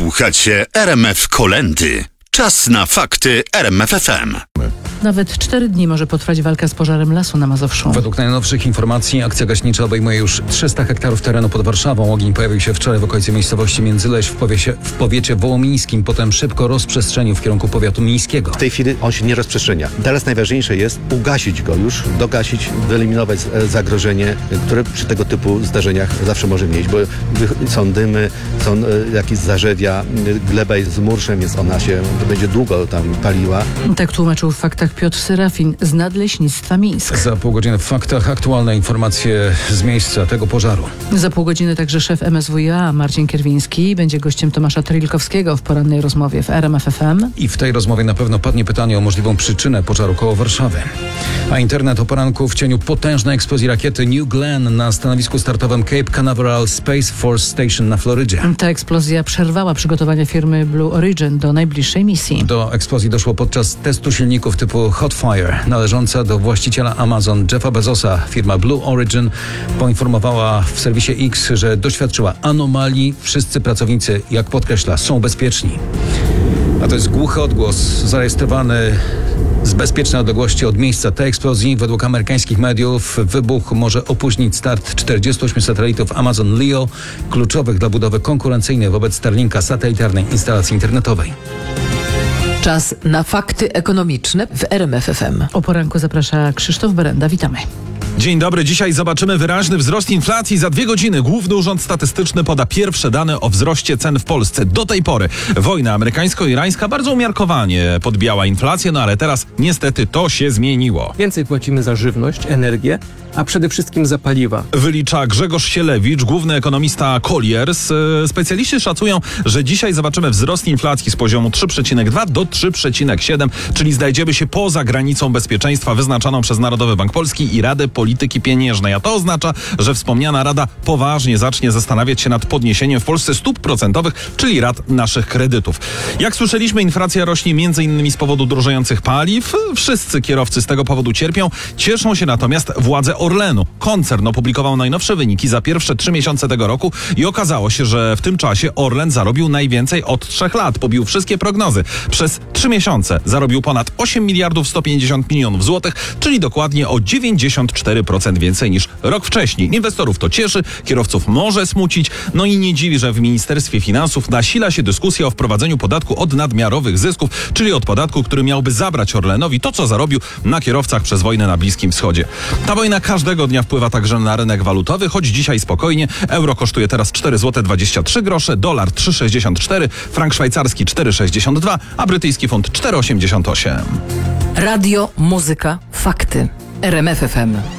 Słuchacie RMF Kolędy. Czas na fakty RMF FM. Nawet 4 dni może potrwać walka z pożarem lasu na Mazowszu. Według najnowszych informacji akcja gaśnicza obejmuje już 300 hektarów terenu pod Warszawą. Ogień pojawił się wczoraj w okolicy miejscowości Międzyleś w powiecie wołomińskim, potem szybko rozprzestrzenił w kierunku powiatu mińskiego. W tej chwili on się nie rozprzestrzenia. Teraz najważniejsze jest ugasić go już, dogasić, wyeliminować zagrożenie, które przy tego typu zdarzeniach zawsze może mieć, bo są dymy, są jakieś zarzewia, gleba jest z murszem, więc ona się będzie długo tam paliła. Tak tłumaczył w faktach Piotr Serafin z Nadleśnictwa Mińsk. Za pół godziny w faktach aktualne informacje z miejsca tego pożaru. Za pół godziny także szef MSWiA Marcin Kierwiński będzie gościem Tomasza Trilkowskiego w porannej rozmowie w RMF FM. I w tej rozmowie na pewno padnie pytanie o możliwą przyczynę pożaru koło Warszawy. A internet o poranku w cieniu potężnej eksplozji rakiety New Glenn na stanowisku startowym Cape Canaveral Space Force Station na Florydzie. Ta eksplozja przerwała przygotowania firmy Blue Origin do najbliższej misji. Do eksplozji doszło podczas testu silników typu Hotfire, należąca do właściciela Amazon Jeffa Bezosa. Firma Blue Origin poinformowała w serwisie X, że doświadczyła anomalii. Wszyscy pracownicy, jak podkreśla, są bezpieczni. A to jest głuchy odgłos zarejestrowany z bezpiecznej odległości od miejsca tej eksplozji. Według amerykańskich mediów wybuch może opóźnić start 48 satelitów Amazon Leo, kluczowych dla budowy konkurencyjnej wobec Starlinka satelitarnej instalacji internetowej. Czas na fakty ekonomiczne w RMF FM. O poranku zaprasza Krzysztof Berenda. Witamy. Dzień dobry. Dzisiaj zobaczymy wyraźny wzrost inflacji. Za 2 godziny Główny Urząd Statystyczny poda pierwsze dane o wzroście cen w Polsce. Do tej pory wojna amerykańsko-irańska bardzo umiarkowanie podbijała inflację, no ale teraz niestety to się zmieniło. Więcej płacimy za żywność, energię, a przede wszystkim za paliwa. Wylicza Grzegorz Sielewicz, główny ekonomista Colliers. Specjaliści szacują, że dzisiaj zobaczymy wzrost inflacji z poziomu 3,2 do 3,7, czyli znajdziemy się poza granicą bezpieczeństwa wyznaczoną przez Narodowy Bank Polski i Radę Polityki Pieniężnej. A to oznacza, że wspomniana Rada poważnie zacznie zastanawiać się nad podniesieniem w Polsce stóp procentowych, czyli rat naszych kredytów. Jak słyszeliśmy, inflacja rośnie m.in. z powodu drożejących paliw. Wszyscy kierowcy z tego powodu cierpią. Cieszą się natomiast władze Orlenu. Koncern opublikował najnowsze wyniki za pierwsze 3 miesiące tego roku i okazało się, że w tym czasie Orlen zarobił najwięcej od 3 lat. Pobił wszystkie prognozy. Przez 3 miesiące zarobił ponad 8 miliardów 150 milionów złotych, czyli dokładnie o 94% więcej niż rok wcześniej. Inwestorów to cieszy, kierowców może smucić, no i nie dziwi, że w Ministerstwie Finansów nasila się dyskusja o wprowadzeniu podatku od nadmiarowych zysków, czyli od podatku, który miałby zabrać Orlenowi to, co zarobił na kierowcach przez wojnę na Bliskim Wschodzie. Ta wojna każdego dnia wpływa także na rynek walutowy, choć dzisiaj spokojnie. Euro kosztuje teraz 4,23 zł, dolar 3,64, frank szwajcarski 4,62, a brytyjski funt 4,88. Radio, muzyka, fakty. RMF FM.